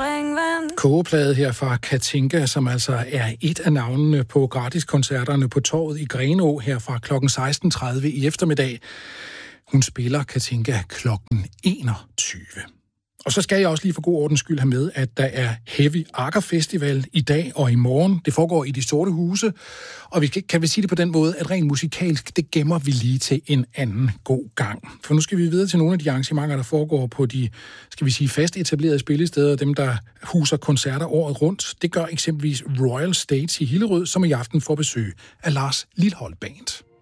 Kogeplade her fra Katinka, som altså er et af navnene på gratiskoncerterne på Torvet i Grenaa her fra kl. 16.30 i eftermiddag. Hun spiller Katinka kl. 21. Og så skal jeg også lige for god ordens skyld have med, at der er Heavy Akker Festival i dag og i morgen. Det foregår i De Sorte Huse, og vi kan vi sige det på den måde, at rent musikalsk, det gemmer vi lige til en anden god gang. For nu skal vi videre til nogle af de arrangementer, der foregår på de, skal vi sige, fast etablerede spillesteder, dem der huser koncerter året rundt. Det gør eksempelvis Royal Stage i Hillerød, som i aften får besøg af Lars Lilholt Band.